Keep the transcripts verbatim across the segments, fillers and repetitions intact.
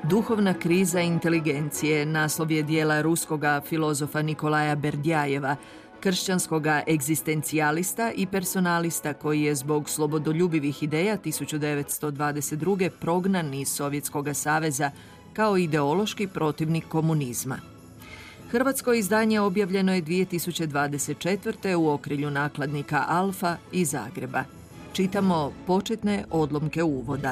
Duhovna kriza inteligencije naslov je dijela ruskoga filozofa Nikolaja Berdjajeva, kršćanskoga egzistencijalista i personalista koji je zbog slobodoljubivih ideja tisuću devetsto dvadeset druge prognan iz Sovjetskog saveza kao ideološki protivnik komunizma. Hrvatsko izdanje objavljeno je dvije tisuće dvadeset četvrte. u okrilju nakladnika Alfa iz Zagreba. Čitamo početne odlomke uvoda.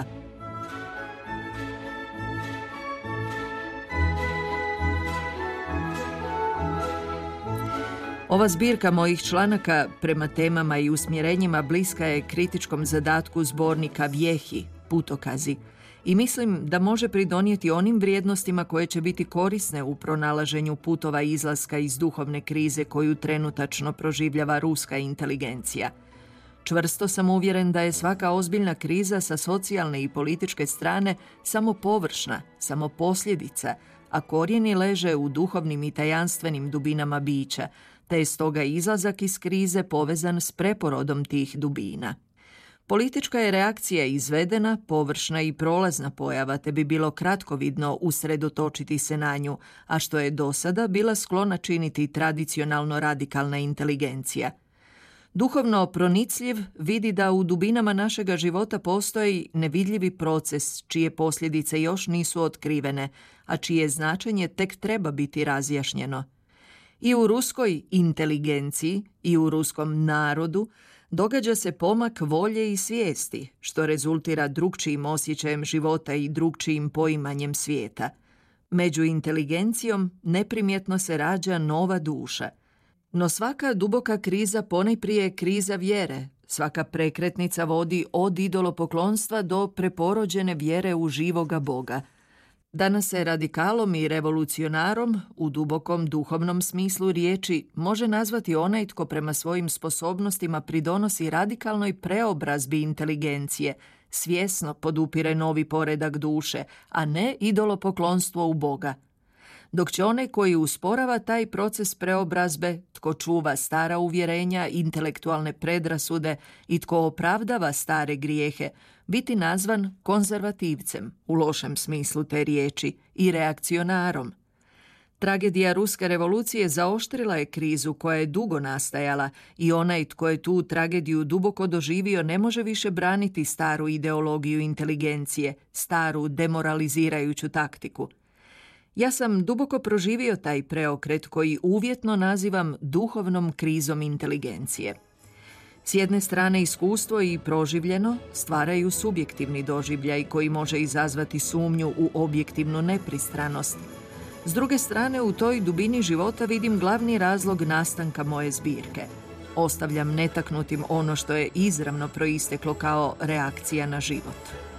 Ova zbirka mojih članaka prema temama i usmjerenjima bliska je kritičkom zadatku zbornika Vjehi, putokazi, i mislim da može pridonijeti onim vrijednostima koje će biti korisne u pronalaženju putova izlaska iz duhovne krize koju trenutačno proživljava ruska inteligencija. Čvrsto sam uvjeren da je svaka ozbiljna kriza sa socijalne i političke strane samo površna, samo posljedica, a korijeni leže u duhovnim i tajanstvenim dubinama bića, te je stoga izlazak iz krize povezan s preporodom tih dubina. Politička je reakcija izvedena, površna i prolazna pojava, te bi bilo kratkovidno usredotočiti se na nju, a što je do sada bila sklona činiti tradicionalno radikalna inteligencija. Duhovno pronicljiv vidi da u dubinama našega života postoji nevidljivi proces čije posljedice još nisu otkrivene, a čije značenje tek treba biti razjašnjeno. I u ruskoj inteligenciji i u ruskom narodu događa se pomak volje i svijesti, što rezultira drukčijim osjećajem života i drukčijim poimanjem svijeta. Među inteligencijom neprimjetno se rađa nova duša. No svaka duboka kriza ponajprije je kriza vjere. Svaka prekretnica vodi od idolopoklonstva do preporođene vjere u živoga Boga. Danas se radikalom i revolucionarom, u dubokom duhovnom smislu riječi, može nazvati onaj tko prema svojim sposobnostima pridonosi radikalnoj preobrazbi inteligencije, svjesno podupire novi poredak duše, a ne idolopoklonstvo u Boga. Dok će onaj koji usporava taj proces preobrazbe, tko čuva stara uvjerenja, intelektualne predrasude i tko opravdava stare grijehe, biti nazvan konzervativcem, u lošem smislu te riječi, i reakcionarom. Tragedija ruske revolucije zaoštrila je krizu koja je dugo nastajala i onaj tko je tu tragediju duboko doživio ne može više braniti staru ideologiju inteligencije, staru demoralizirajuću taktiku. Ja sam duboko proživio taj preokret koji uvjetno nazivam duhovnom krizom inteligencije. S jedne strane iskustvo i proživljeno stvaraju subjektivni doživljaj koji može izazvati sumnju u objektivnu nepristranost. S druge strane, u toj dubini života vidim glavni razlog nastanka moje zbirke. Ostavljam netaknutim ono što je izravno proisteklo kao reakcija na život.